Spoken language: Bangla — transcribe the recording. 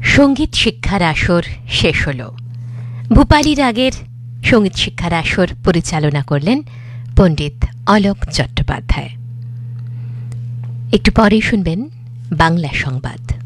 সঙ্গীত শিক্ষার আসর শেষ হল। ভূপালী রাগের সঙ্গীত শিক্ষার আসর পরিচালনা করলেন পণ্ডিত অলোক চট্টোপাধ্যায়। একটু পরেই শুনবেন বাংলা সংবাদ।